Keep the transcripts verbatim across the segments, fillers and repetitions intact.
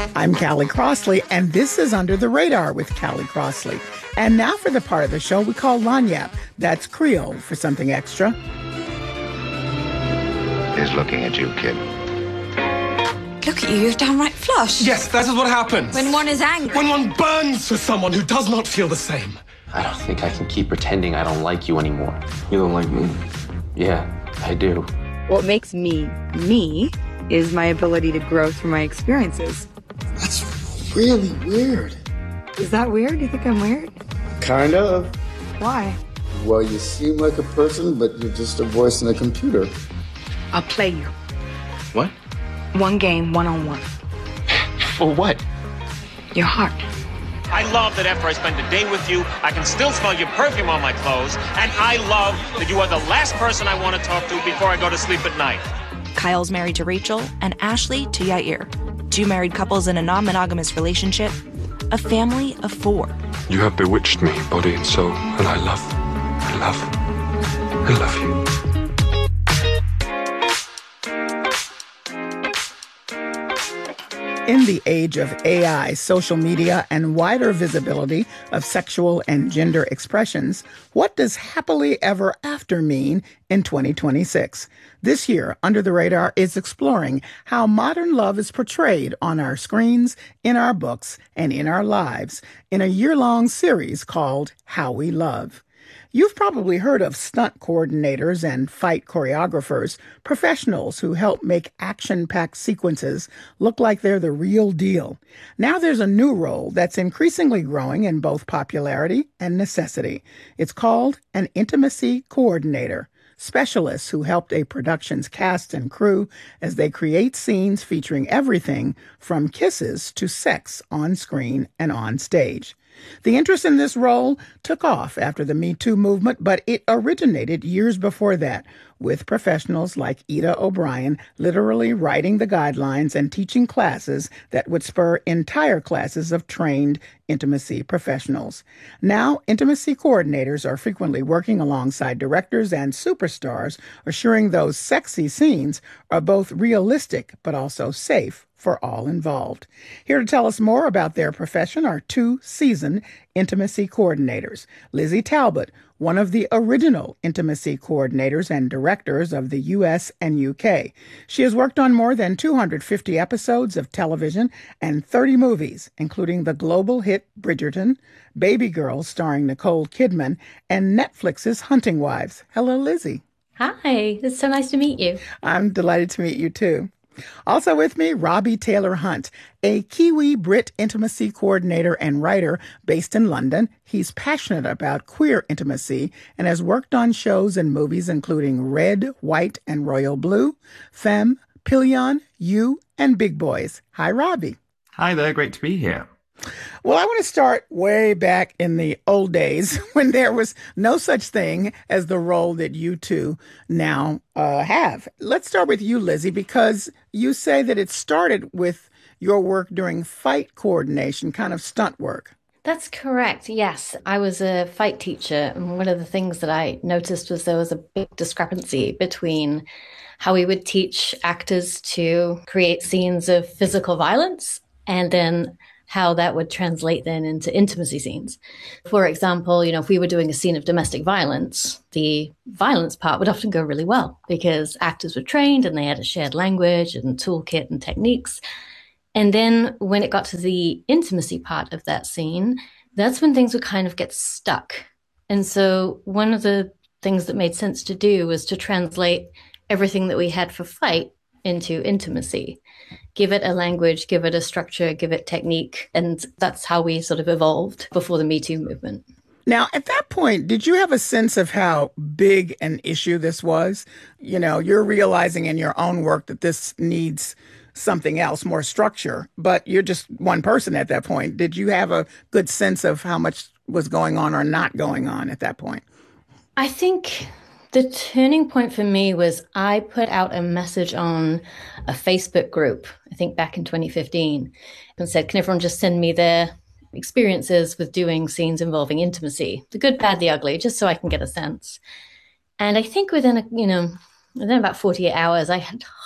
I'm Callie Crossley, and this is Under the Radar with Callie Crossley. And now for the part of the show we call Lagniappe. That's Creole for something extra. He's looking at you, kid. Look at you, you're downright flush. Yes, that is what happens. When one is angry. When one burns for someone who does not feel the same. I don't think I can keep pretending I don't like you anymore. You don't like me? Yeah, I do. What makes me, me, is my ability to grow through my experiences. That's really weird. Is that weird? You think I'm weird? Kind of. Why? Well, you seem like a person, but you're just a voice in a computer. I'll play you. What? One game, one-on-one. For what? Your heart. I love that after I spend a day with you, I can still smell your perfume on my clothes, and I love that you are the last person I want to talk to before I go to sleep at night. Kyle's married to Rachel, and Ashley to Yair. Two married couples in a non-monogamous relationship. A family of four. You have bewitched me, body and soul, and I love, I love, I love you. In the age of A I, social media, and wider visibility of sexual and gender expressions, what does happily ever after mean in twenty twenty-six? This year, Under the Radar is exploring how modern love is portrayed on our screens, in our books, and in our lives in a year-long series called How We Love. You've probably heard of stunt coordinators and fight choreographers, professionals who help make action-packed sequences look like they're the real deal. Now there's a new role that's increasingly growing in both popularity and necessity. It's called an intimacy coordinator. Specialists who helped a production's cast and crew as they create scenes featuring everything from kisses to sex on screen and on stage. The interest in this role took off after the Me Too movement, but it originated years before that, with professionals like Ida O'Brien literally writing the guidelines and teaching classes that would spur entire classes of trained intimacy professionals. Now, intimacy coordinators are frequently working alongside directors and superstars, assuring those sexy scenes are both realistic but also safe for all involved. Here to tell us more about their profession are two seasoned intimacy coordinators. Lizzie Talbot, one of the original intimacy coordinators and directors of the U S and U K. She has worked on more than two hundred fifty episodes of television and thirty movies, including the global hit Bridgerton, Baby Girls starring Nicole Kidman, and Netflix's Hunting Wives. Hello, Lizzie. Hi, it's so nice to meet you. I'm delighted to meet you, too. Also with me, Robbie Taylor Hunt, a Kiwi Brit intimacy coordinator and writer based in London. He's passionate about queer intimacy and has worked on shows and movies including Red, White, and Royal Blue, Femme, Pillion, You, and Big Boys. Hi, Robbie. Hi there, great to be here. Well, I want to start way back in the old days when there was no such thing as the role that you two now uh, have. Let's start with you, Lizzie, because you say that it started with your work during fight coordination, kind of stunt work. That's correct. Yes, I was a fight teacher. And one of the things that I noticed was there was a big discrepancy between how we would teach actors to create scenes of physical violence and then how that would translate then into intimacy scenes. For example, you know, if we were doing a scene of domestic violence, the violence part would often go really well because actors were trained and they had a shared language and toolkit and techniques. And then when it got to the intimacy part of that scene, that's when things would kind of get stuck. And so one of the things that made sense to do was to translate everything that we had for fight into intimacy. Give it a language, give it a structure, give it technique. And that's how we sort of evolved before the Me Too movement. Now, at that point, did you have a sense of how big an issue this was? You know, you're realizing in your own work that this needs something else, more structure, but you're just one person at that point. Did you have a good sense of how much was going on or not going on at that point? I think the turning point for me was I put out a message on a Facebook group, I think back in twenty fifteen, and said, can everyone just send me their experiences with doing scenes involving intimacy, the good, bad, the ugly, just so I can get a sense. And I think within, a, you know, within about forty-eight hours, I had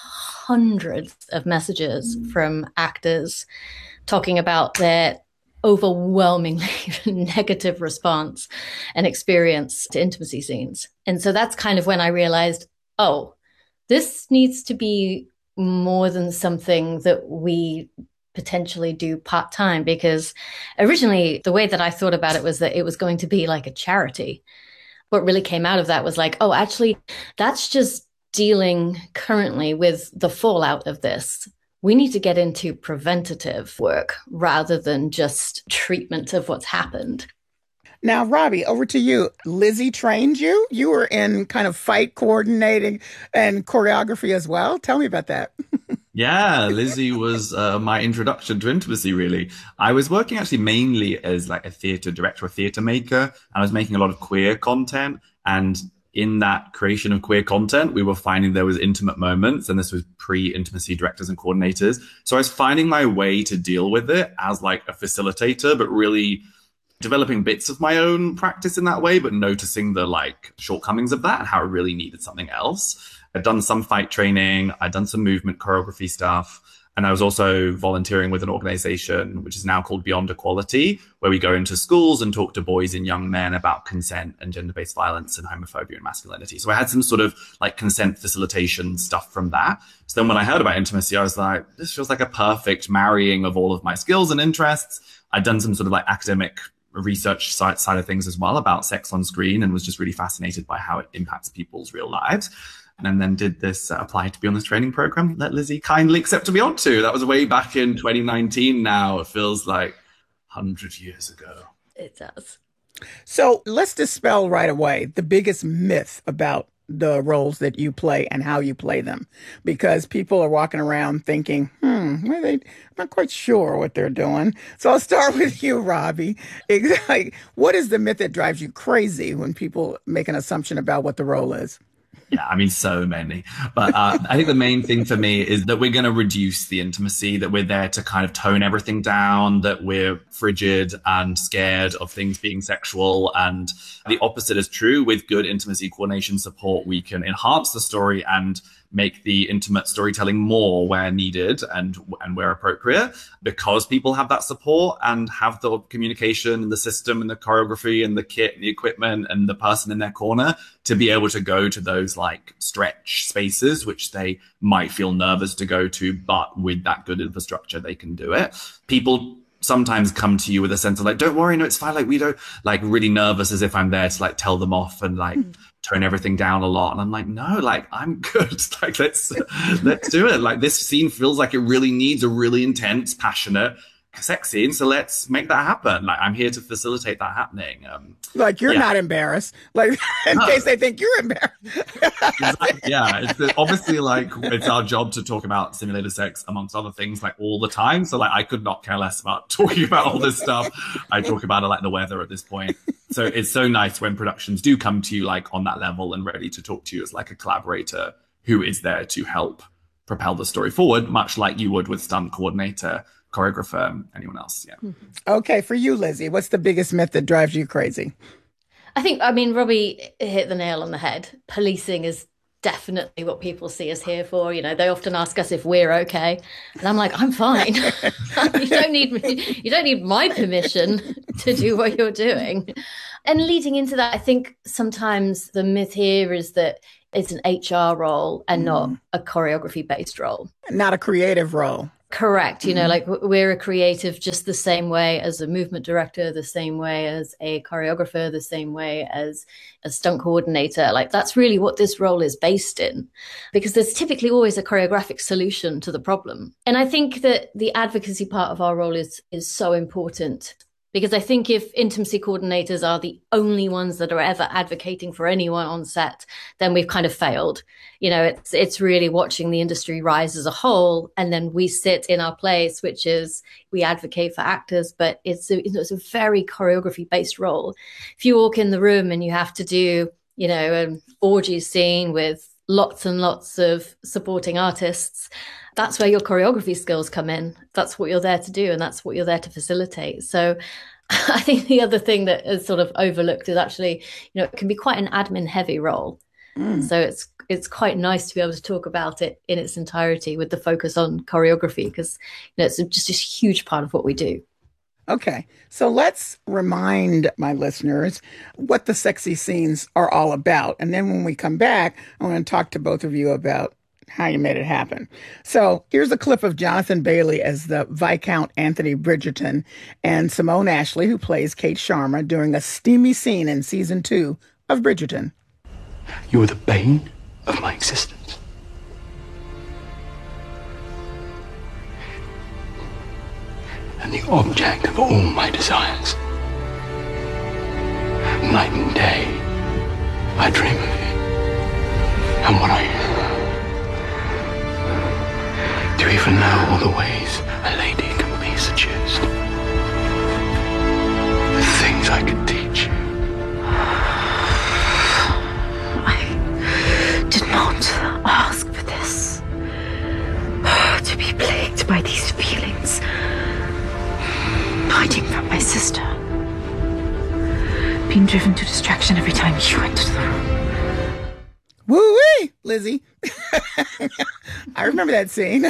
hundreds of messages from actors talking about their overwhelmingly negative response and experience to intimacy scenes. And so that's kind of when I realized, oh, this needs to be more than something that we potentially do part-time, because originally the way that I thought about it was that it was going to be like a charity. What really came out of that was like, oh, actually, that's just dealing currently with the fallout of this. We need to get into preventative work rather than just treatment of what's happened. Now, Robbie, over to you. Lizzie trained you. You were in kind of fight coordinating and choreography as well. Tell me about that. Yeah, Lizzie was uh, my introduction to intimacy, really. I was working actually mainly as like a theatre director, a theatre maker. I was making a lot of queer content. And in that creation of queer content, we were finding there was intimate moments, and this was pre-intimacy directors and coordinators. So I was finding my way to deal with it as like a facilitator, but really developing bits of my own practice in that way, but noticing the like shortcomings of that and how it really needed something else. I'd done some fight training, I'd done some movement choreography stuff, and I was also volunteering with an organization which is now called Beyond Equality, where we go into schools and talk to boys and young men about consent and gender-based violence and homophobia and masculinity. So I had some sort of like consent facilitation stuff from that. So then when I heard about intimacy, I was like, this feels like a perfect marrying of all of my skills and interests. I'd done some sort of like academic research side, side of things as well about sex on screen, and was just really fascinated by how it impacts people's real lives. And then did this uh, apply to be on this training program that Lizzie kindly accepted me onto. That was way back in twenty nineteen now. It feels like one hundred years ago. It does. So let's dispel right away the biggest myth about the roles that you play and how you play them, because people are walking around thinking, hmm, well, they, I'm not quite sure what they're doing. So I'll start with you, Robbie. Exactly. What is the myth that drives you crazy when people make an assumption about what the role is? Yeah, I mean, so many. But uh, I think the main thing for me is that we're going to reduce the intimacy, that we're there to kind of tone everything down, that we're frigid and scared of things being sexual. And the opposite is true. With good intimacy coordination support, we can enhance the story and make the intimate storytelling more where needed and and where appropriate, because people have that support and have the communication and the system and the choreography and the kit and the equipment and the person in their corner to be able to go to those like stretch spaces, which they might feel nervous to go to, but with that good infrastructure, they can do it. People sometimes come to you with a sense of like, don't worry, no, it's fine. Like, we don't, like, really nervous as if I'm there to like tell them off and like mm. tone everything down a lot. And I'm like, no, like, I'm good. Like, let's, let's do it. Like, this scene feels like it really needs a really intense, passionate sex scene. So let's make that happen. Like, I'm here to facilitate that happening. Um, like, you're yeah. not embarrassed. Like, in no. case they think you're embarrassed. Exactly. Yeah. It's obviously like, it's our job to talk about simulated sex amongst other things, like all the time. So like, I could not care less about talking about all this stuff. I talk about it like the weather at this point. So it's so nice when productions do come to you like on that level and ready to talk to you as like a collaborator who is there to help propel the story forward, much like you would with stunt coordinator, choreographer, anyone else. Yeah. Okay. For you, Lizzie, what's the biggest myth that drives you crazy? I think, I mean, Robbie hit the nail on the head. Policing is definitely what people see us here for. You know, they often ask us if we're okay. And I'm like, I'm fine. you don't need me, you don't need my permission to do what you're doing. And leading into that, I think sometimes the myth here is that it's an H R role and mm. not a choreography based role. Not a creative role. Correct. You know, like we're a creative just the same way as a movement director, the same way as a choreographer, the same way as a stunt coordinator. Like that's really what this role is based in, because there's typically always a choreographic solution to the problem. And I think that the advocacy part of our role is is so important. Because I think if intimacy coordinators are the only ones that are ever advocating for anyone on set, then we've kind of failed. You know, it's it's really watching the industry rise as a whole, and then we sit in our place, which is we advocate for actors, but it's a, it's a very choreography-based role. If you walk in the room and you have to do, you know, an orgy scene with lots and lots of supporting artists, that's where your choreography skills come in. That's what you're there to do, and that's what you're there to facilitate. So I think the other thing that is sort of overlooked is actually, you know, it can be quite an admin heavy role. Mm. So it's it's quite nice to be able to talk about it in its entirety with the focus on choreography, because you know, it's just a huge part of what we do. Okay, so let's remind my listeners what the sexy scenes are all about. And then when we come back, I'm going to talk to both of you about how you made it happen. So here's a clip of Jonathan Bailey as the Viscount Anthony Bridgerton and Simone Ashley, who plays Kate Sharma, during a steamy scene in season two of Bridgerton. You were the bane of my existence. And the object of all my desires. Night and day, I dream of you. And what I... Do you even know all the ways a lady can be seduced? The things I could teach you. I did not ask for this. To be plagued by these feelings. Hiding from my sister. Being driven to distraction every time you entered the room. Woo-wee, Lizzie. I remember that scene.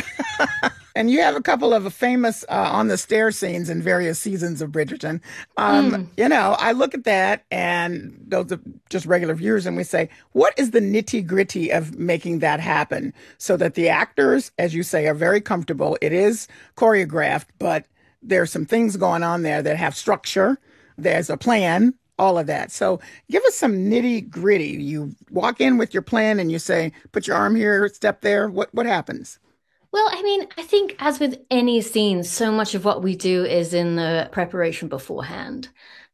And you have a couple of famous uh, on the stair scenes in various seasons of Bridgerton. Um, mm. You know, I look at that, and those are just regular viewers, and we say, what is the nitty gritty of making that happen so that the actors, as you say, are very comfortable? It is choreographed, but there's some things going on there that have structure. There's a plan, all of that. So give us some nitty gritty. You walk in with your plan and you say, put your arm here, step there. What, what happens? Well, I mean, I think as with any scene, so much of what we do is in the preparation beforehand.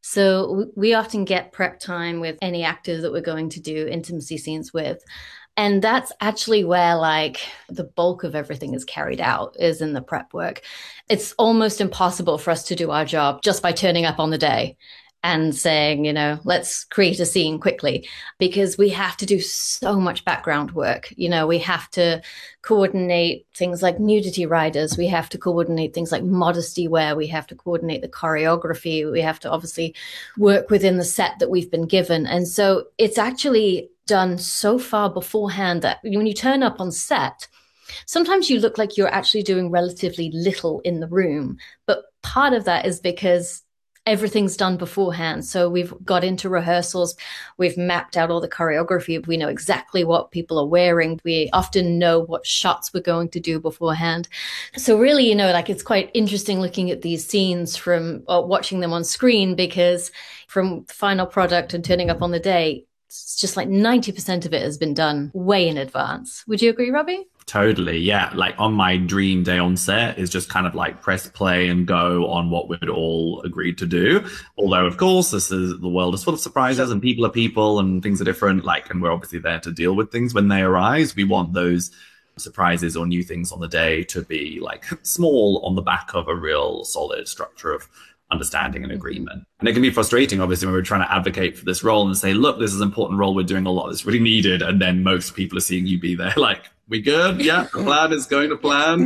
So we often get prep time with any actor that we're going to do intimacy scenes with. And that's actually where like the bulk of everything is carried out, is in the prep work. It's almost impossible for us to do our job just by turning up on the day and saying, you know, let's create a scene quickly, because we have to do so much background work. You know, we have to coordinate things like nudity riders. We have to coordinate things like modesty wear. We have to coordinate the choreography. We have to obviously work within the set that we've been given. And so it's actually done so far beforehand that when you turn up on set, sometimes you look like you're actually doing relatively little in the room. But part of that is because everything's done beforehand. So we've got into rehearsals. We've mapped out all the choreography. We know exactly what people are wearing. We often know what shots we're going to do beforehand. So really, you know, like it's quite interesting looking at these scenes from or watching them on screen, because from final product and turning up on the day, it's just like ninety percent of it has been done way in advance. Would you agree, Robbie? Totally, yeah. Like on my dream day on set is just kind of like press play and go on what we'd all agreed to do. Although, of course, this is the world is full of surprises and people are people and things are different. Like, and we're obviously there to deal with things when they arise. We want those surprises or new things on the day to be like small on the back of a real solid structure of understanding and agreement. And it can be frustrating, obviously, when we're trying to advocate for this role and say, look, this is an important role. We're doing a lot that's really needed. And then most people are seeing you be there like, we good? Yeah, the plan is going to plan.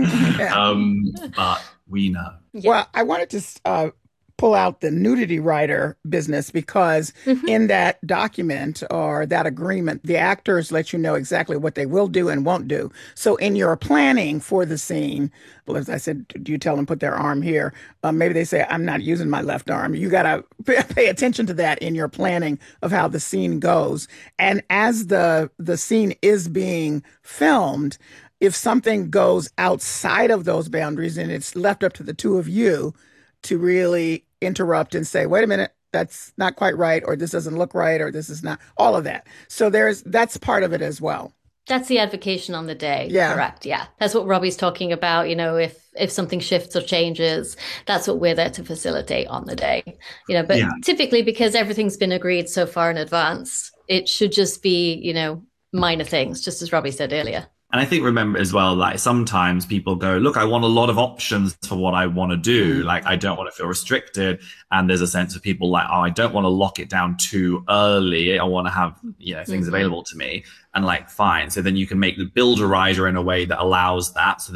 Um, but we know. Well, I wanted to uh, pull out the nudity rider business because mm-hmm. in that document or that agreement, the actors let you know exactly what they will do and won't do. So in your planning for the scene, well, as I said, do you tell them put their arm here? Um, maybe they say, I'm not using my left arm. You got to pay attention to that in your planning of how the scene goes. And as the the scene is being filmed, if something goes outside of those boundaries and it's left up to the two of you to really interrupt and say, wait a minute, that's not quite right, or this doesn't look right, or this is not, all of that. So there's that's part of it as well. That's the advocation on the day. Yeah. Correct. Yeah. That's what Robbie's talking about. You know, if, if something shifts or changes, that's what we're there to facilitate on the day. You know, but yeah. typically because everything's been agreed so far in advance, it should just be, you know, minor things, just as Robbie said earlier. And I think remember as well, like sometimes people go, look, I want a lot of options for what I want to do. Like, I don't want to feel restricted. And there's a sense of people like, oh, I don't want to lock it down too early. I want to have, you know, things mm-hmm. available to me. And like, fine. So then you can make the build a rider in a way that allows that. So they're not,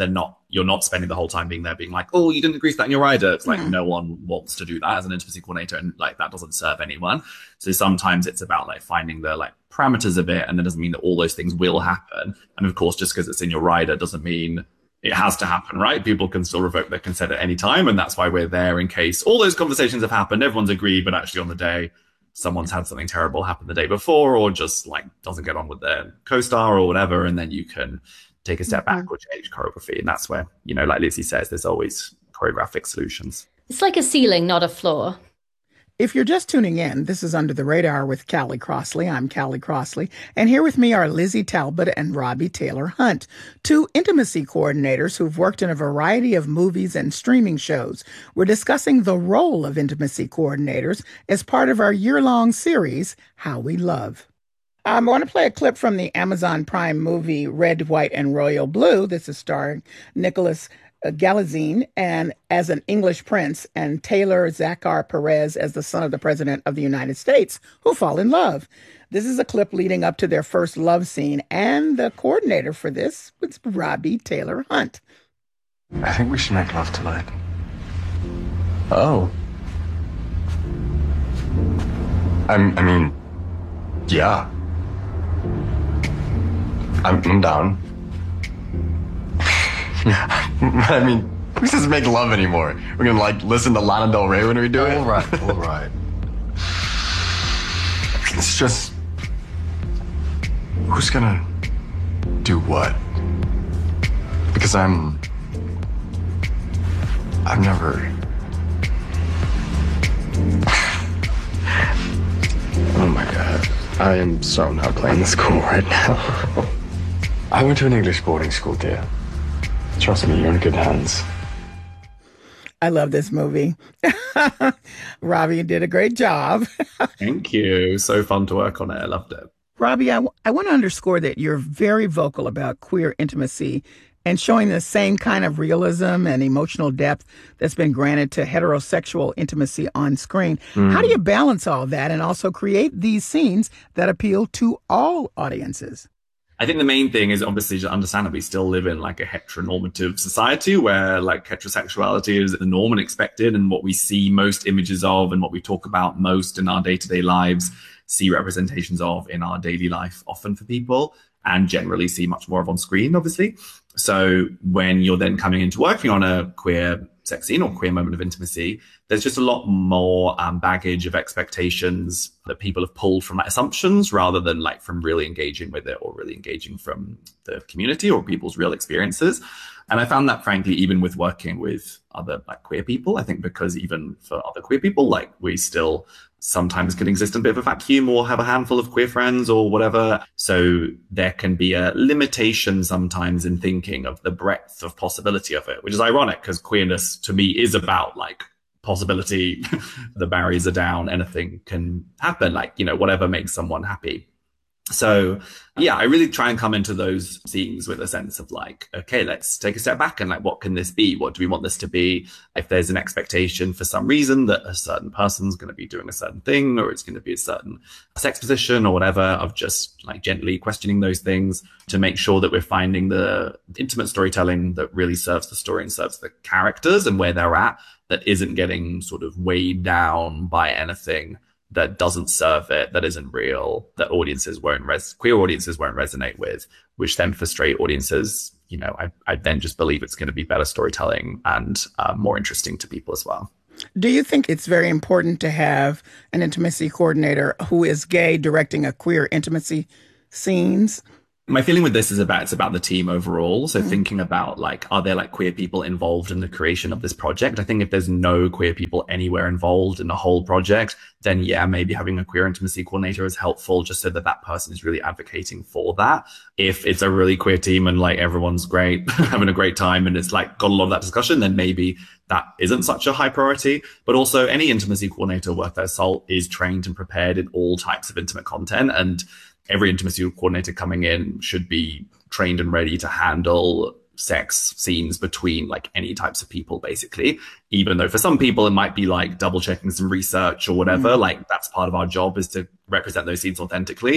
you're not spending the whole time being there being like, oh, you didn't agree to that in your rider. It's like, Yeah. no one wants to do that as an intimacy coordinator, and like that doesn't serve anyone. So sometimes it's about like finding the like parameters of it, and it doesn't mean that all those things will happen. And of course, just because it's in your rider doesn't mean it has to happen, right? People can still revoke their consent at any time, and that's why we're there in case all those conversations have happened, everyone's agreed, but actually on the day someone's had something terrible happen the day before, or just like doesn't get on with their co-star or whatever, and then you can take a step Mm-hmm. back or change choreography. And that's where, you know, like Lizzie says, there's always choreographic solutions. It's like a ceiling, not a floor. If you're just tuning in, this is Under the Radar with Callie Crossley. I'm Callie Crossley, and here with me are Lizzie Talbot and Robbie Taylor Hunt, two intimacy coordinators who've worked in a variety of movies and streaming shows. We're discussing the role of intimacy coordinators as part of our year-long series, How We Love. Um, I want to play a clip from the Amazon Prime movie Red, White, and Royal Blue. This is starring Nicholas Galitzine and as an English prince, and Taylor Zachar Perez as the son of the President of the United States, who fall in love. This is a clip leading up to their first love scene, and the coordinator for this was Robbie Taylor Hunt. I think we should make love tonight. Oh. I'm, I mean, yeah. I'm, I'm down. I mean, who says make love anymore? We're gonna like listen to Lana Del Rey when we do it? All right, all right. It's just, who's gonna do what? Because I'm, I've never. Oh my God, I am so not playing this cool right now. I went to an English boarding school, dear. Trust me, you're in good hands. I love this movie. Robbie, you did a great job. Thank you. So fun to work on it. I loved it. Robbie, I, w- I want to underscore that you're very vocal about queer intimacy and showing the same kind of realism and emotional depth that's been granted to heterosexual intimacy on screen. Mm. How do you balance all that and also create these scenes that appeal to all audiences? I think the main thing is obviously to understand that we still live in like a heteronormative society where like heterosexuality is the norm and expected, and what we see most images of and what we talk about most in our day-to-day lives, see representations of in our daily life often for people, and generally see much more of on screen, obviously. So when you're then coming into working on a queer sex scene or queer moment of intimacy, there's just a lot more um, baggage of expectations that people have pulled from like, assumptions rather than like from really engaging with it or really engaging from the community or people's real experiences. And I found that, frankly, even with working with other like queer people, I think because even for other queer people, like we still sometimes can exist in a bit of a vacuum or have a handful of queer friends or whatever. So there can be a limitation sometimes in thinking of the breadth of possibility of it, which is ironic because queerness to me is about like possibility. The barriers are down, anything can happen, like, you know, whatever makes someone happy. So yeah, I really try and come into those scenes with a sense of like, okay, let's take a step back and like, what can this be? What do we want this to be? If there's an expectation for some reason that a certain person's going to be doing a certain thing, or it's going to be a certain sex position or whatever, of just like gently questioning those things to make sure that we're finding the intimate storytelling that really serves the story and serves the characters and where they're at, that isn't getting sort of weighed down by anything that doesn't serve it, that isn't real, that audiences won't res queer audiences won't resonate with, which then for straight audiences, you know, I, I then just believe it's going to be better storytelling and uh, more interesting to people as well. Do you think it's very important to have an intimacy coordinator who is gay directing a queer intimacy scenes? My feeling with this is about, it's about the team overall. So mm-hmm. thinking about like, are there like queer people involved in the creation of this project? I think if there's no queer people anywhere involved in the whole project, then yeah, maybe having a queer intimacy coordinator is helpful just so that that person is really advocating for that. If it's a really queer team and like everyone's great, having a great time and it's like got a lot of that discussion, then maybe that isn't such a high priority. But also any intimacy coordinator worth their salt is trained and prepared in all types of intimate content, and every intimacy coordinator coming in should be trained and ready to handle sex scenes between like any types of people, basically. Even though for some people it might be like double checking some research or whatever, mm. like that's part of our job, is to represent those scenes authentically.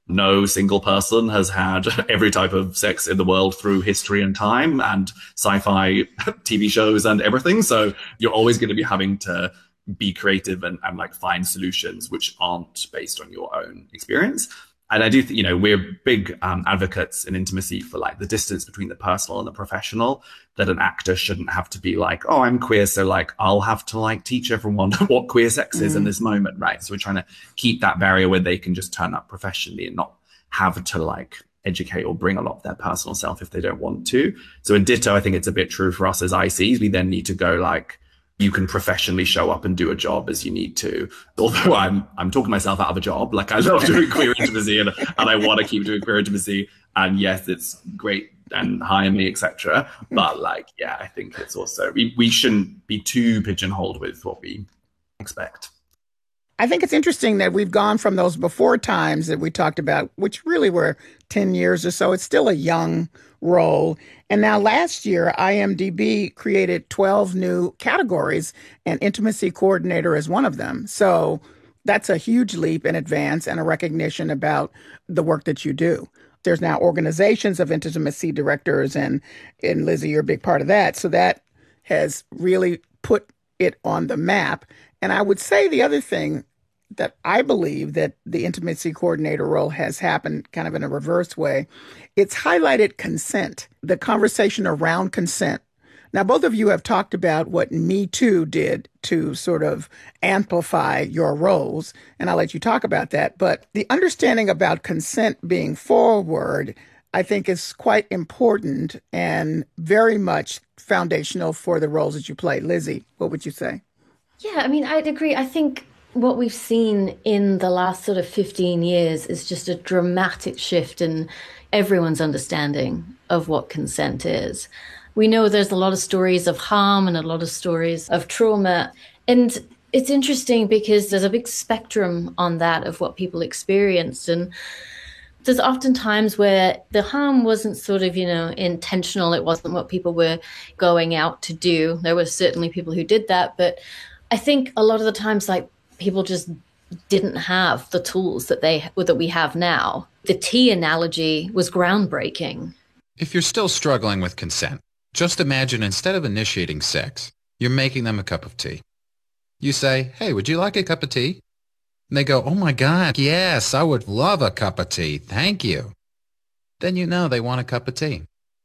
no single person has had every type of sex in the world through history and time and sci-fi T V shows and everything. So you're always going to be having to be creative and, and like find solutions which aren't based on your own experience. And I do think, you know, we're big um, advocates in intimacy for like the distance between the personal and the professional, that an actor shouldn't have to be like, oh, I'm queer, so like I'll have to like teach everyone what queer sex is mm. in this moment, right? So we're trying to keep that barrier where they can just turn up professionally and not have to like educate or bring a lot of their personal self if they don't want to. So in ditto, I think it's a bit true for us as I Cs. We then need to go like, you can professionally show up and do a job as you need to. Although I'm I'm talking myself out of a job. Like I love doing queer intimacy and, and I want to keep doing queer intimacy. And yes, it's great and hire me, et cetera. But like, yeah, I think it's also, we, we shouldn't be too pigeonholed with what we expect. I think it's interesting that we've gone from those before times that we talked about, which really were ten years or so. It's still a young role. And now last year, I M D B created twelve new categories, and intimacy coordinator is one of them. So that's a huge leap in advance and a recognition about the work that you do. There's now organizations of intimacy directors, and, and Lizzie, you're a big part of that. So that has really put it on the map. And I would say the other thing that I believe that the intimacy coordinator role has happened kind of in a reverse way, it's highlighted consent, the conversation around consent. Now, both of you have talked about what Me Too did to sort of amplify your roles, and I'll let you talk about that. But the understanding about consent being forward, I think, is quite important and very much foundational for the roles that you play. Lizzie, what would you say? Yeah, I mean, I'd agree. I think what we've seen in the last sort of fifteen years is just a dramatic shift in everyone's understanding of what consent is. We know there's a lot of stories of harm and a lot of stories of trauma. And it's interesting because there's a big spectrum on that of what people experienced. And there's often times where the harm wasn't sort of, you know, intentional. It wasn't what people were going out to do. There were certainly people who did that. But I think a lot of the times, like, people just didn't have the tools that they that we have now. The tea analogy was groundbreaking. If you're still struggling with consent, just imagine instead of initiating sex, you're making them a cup of tea. You say, hey, would you like a cup of tea? And they go, oh my God, yes, I would love a cup of tea. Thank you. Then you know they want a cup of tea.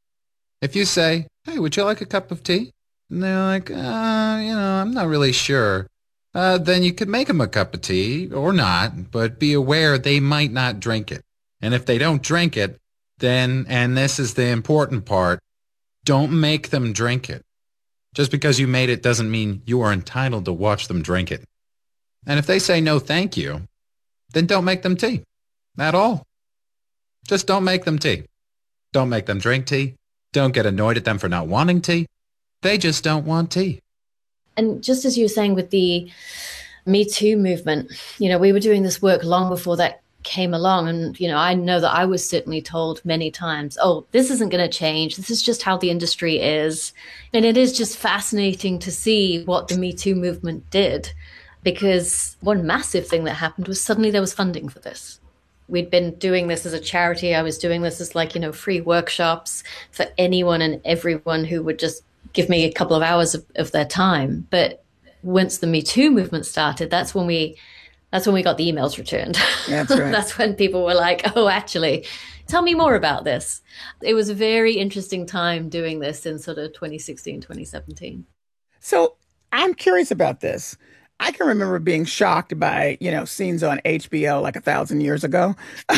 If you say, hey, would you like a cup of tea? And they're like, uh, you know, I'm not really sure. Uh, then you could make them a cup of tea or not, but be aware they might not drink it. And if they don't drink it, then, and this is the important part, don't make them drink it. Just because you made it doesn't mean you are entitled to watch them drink it. And if they say no thank you, then don't make them tea. At all. Just don't make them tea. Don't make them drink tea. Don't get annoyed at them for not wanting tea. They just don't want tea. And just as you were saying with the Me Too movement, you know, we were doing this work long before that came along. And, you know, I know that I was certainly told many times, oh, this isn't going to change. This is just how the industry is. And it is just fascinating to see what the Me Too movement did, because one massive thing that happened was suddenly there was funding for this. We'd been doing this as a charity. I was doing this as like, you know, free workshops for anyone and everyone who would just give me a couple of hours of, of their time. But once the Me Too movement started, that's when we that's when we got the emails returned. That's right. That's when people were like, oh, actually, tell me more about this. It was a very interesting time doing this in sort of twenty sixteen, twenty seventeen. So I'm curious about this. I can remember being shocked by, you know, scenes on H B O like a thousand years ago.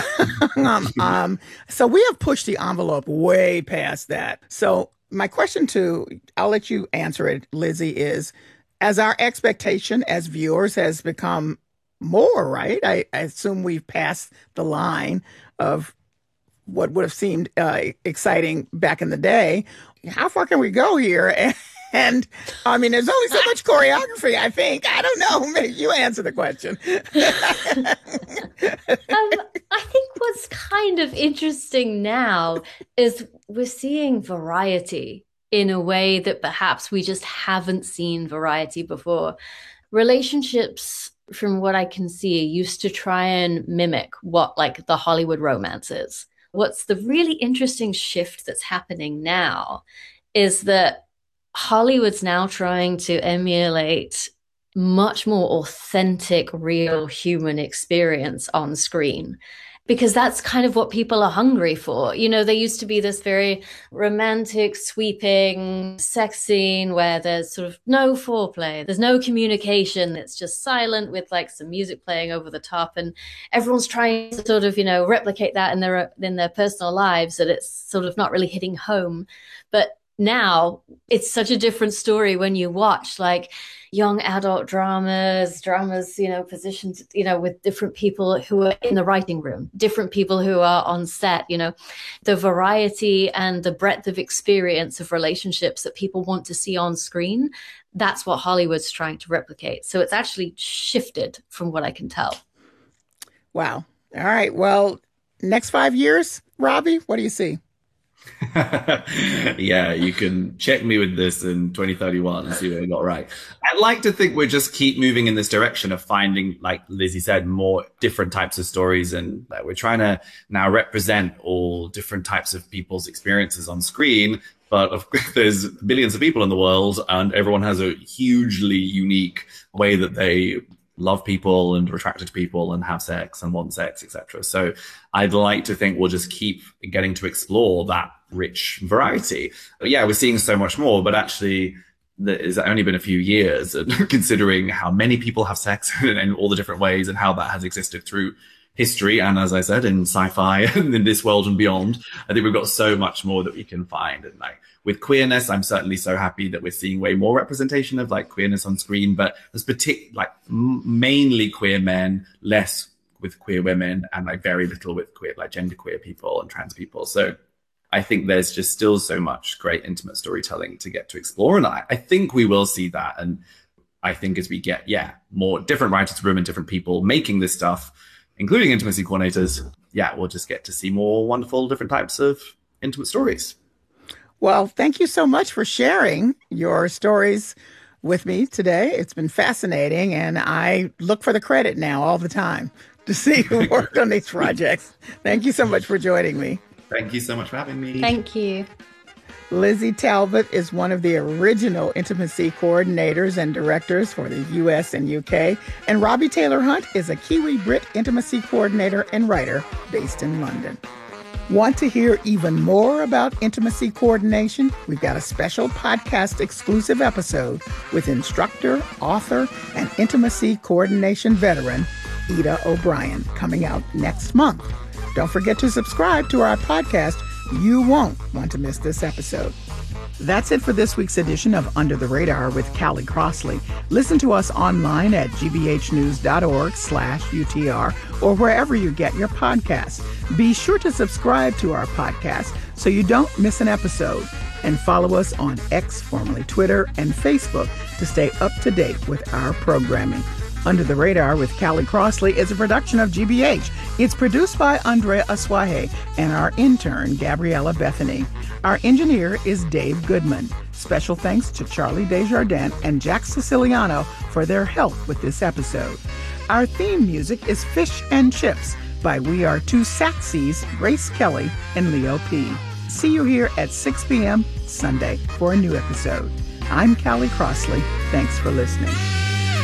um, um, so we have pushed the envelope way past that. So my question to, I'll let you answer it, Lizzie, is as our expectation as viewers has become more, right? I, I assume we've passed the line of what would have seemed uh, exciting back in the day. How far can we go here? And, and I mean, there's only so much choreography, I think. I don't know. Maybe you answer the question. um, I think what's kind of interesting now is we're seeing variety in a way that perhaps we just haven't seen variety before. Relationships from what I can see, used to try and mimic what like the Hollywood romance is. What's the really interesting shift that's happening now is that Hollywood's now trying to emulate much more authentic, real human experience on screen. Because that's kind of what people are hungry for. You know, there used to be this very romantic, sweeping sex scene where there's sort of no foreplay. There's no communication. It's just silent with like some music playing over the top. And everyone's trying to sort of, you know, replicate that in their, in their personal lives, that it's sort of not really hitting home. But now it's such a different story when you watch like young adult dramas, dramas, you know, positioned, you know, with different people who are in the writing room, different people who are on set, you know, the variety and the breadth of experience of relationships that people want to see on screen. That's what Hollywood's trying to replicate. So it's actually shifted from what I can tell. Wow. All right. Well, next five years, Robbie, what do you see? Yeah, you can check me with this in twenty thirty-one and see what I got right. I'd like to think we just keep moving in this direction of finding, like Lizzie said, more different types of stories. And like, we're trying to now represent all different types of people's experiences on screen. But of course, there's billions of people in the world and everyone has a hugely unique way that they love people and are attracted to people and have sex and want sex, et cetera. So I'd like to think we'll just keep getting to explore that rich variety. But yeah, we're seeing so much more, but actually it's only been a few years, and considering how many people have sex in all the different ways and how that has existed through history. And as I said, in sci-fi and in this world and beyond, I think we've got so much more that we can find. And like with queerness, I'm certainly so happy that we're seeing way more representation of like queerness on screen, but there's partic- like m- mainly queer men, less with queer women, and like very little with queer, like genderqueer people and trans people. So I think there's just still so much great intimate storytelling to get to explore. And I, I think we will see that. And I think as we get, yeah, more different writers' room and different people making this stuff, including intimacy coordinators, yeah, we'll just get to see more wonderful different types of intimate stories. Well, thank you so much for sharing your stories with me today. It's been fascinating, and I look for the credit now all the time to see who worked on these projects. Thank you so much for joining me. Thank you so much for having me. Thank you. Lizzie Talbot is one of the original intimacy coordinators and directors for the U S and U K, and Robbie Taylor Hunt is a Kiwi Brit intimacy coordinator and writer based in London. Want to hear even more about intimacy coordination? We've got a special podcast exclusive episode with instructor, author, and intimacy coordination veteran, Ida O'Brien, coming out next month. Don't forget to subscribe to our podcast. You won't want to miss this episode. That's it for this week's edition of Under the Radar with Callie Crossley. Listen to us online at gbhnews.org slash UTR or wherever you get your podcasts. Be sure to subscribe to our podcast so you don't miss an episode. And follow us on X, formerly Twitter, and Facebook to stay up to date with our programming. Under the Radar with Callie Crossley is a production of G B H. It's produced by Andrea Aswahe and our intern, Gabriella Bethany. Our engineer is Dave Goodman. Special thanks to Charlie Desjardins and Jack Siciliano for their help with this episode. Our theme music is Fish and Chips by We Are Two Saxies, Grace Kelly and Leo P. See you here at six p.m. Sunday for a new episode. I'm Callie Crossley. Thanks for listening.